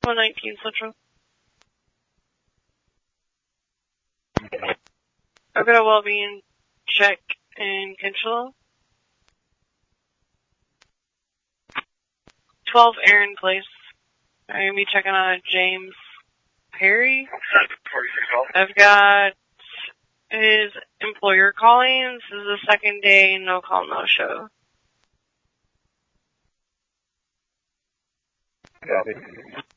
119 Central. I've got a well-being check in Kinchela. 12 Aaron Place. I'm going to be checking on a James Perry. I've got his employer calling. This is the second day, no call, no show. Copy.